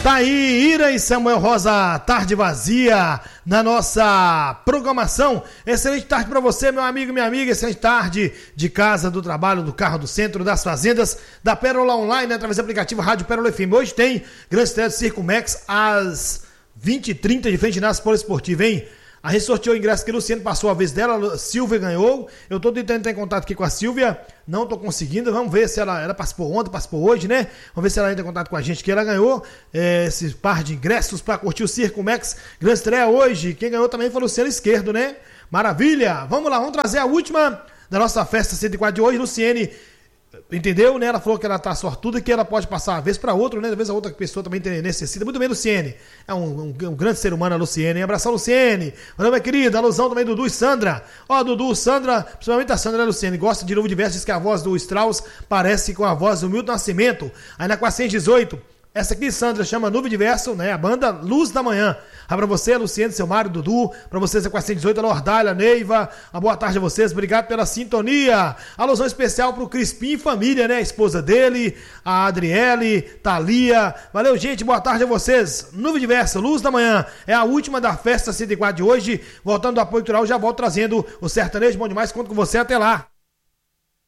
Tá aí, Ira e Samuel Rosa, tarde vazia na nossa programação. Excelente tarde para você, meu amigo e minha amiga. Excelente tarde de casa, do trabalho, do carro, do centro, das fazendas, da Pérola Online, né, através do aplicativo Rádio Pérola FM. Hoje tem grande estreia do Circo Max às 20h30 de frente na Poliesportiva, hein? A gente sorteou o ingresso que a Luciene passou a vez dela, a Silvia ganhou. Eu tô tentando entrar em contato aqui com a Silvia, não tô conseguindo. Vamos ver se ela participou ontem, participou hoje, né? Vamos ver se ela entra em contato com a gente, que ela ganhou esse par de ingressos para curtir o Circo Max. Grande estreia hoje. Quem ganhou também foi a Luciene Esquerdo, né? Maravilha! Vamos lá, vamos trazer a última da nossa festa 104 de hoje. Luciene, entendeu, né? Ela falou que ela tá sortuda e que ela pode passar uma vez para outra, né? Às vezes a outra pessoa também necessita. Muito bem, Luciene. É um grande ser humano, a Luciene. Abração, Luciene. Meu nome é querida. Alusão também, Dudu e Sandra. Ó, Dudu, Sandra, principalmente a Sandra, né, Luciene? Gosta de Novo Diverso, diz que a voz do Strauss parece com a voz do Milton Nascimento. Aí na 418. Essa aqui, Sandra, chama Nuvem Diverso, né? A banda Luz da Manhã. Ah, pra você, Luciene, seu Mário, Dudu. Pra vocês, a 418, a Lordália, a Neiva. Uma boa tarde a vocês. Obrigado pela sintonia. Alusão especial pro Crispim e família, né? A esposa dele, a Adriele, Thalia. Valeu, gente. Boa tarde a vocês. Nuvem Diverso, Luz da Manhã. É a última da festa 104 de hoje. Voltando do apoio cultural, já volto trazendo o sertanejo bom demais. Conto com você. Até lá.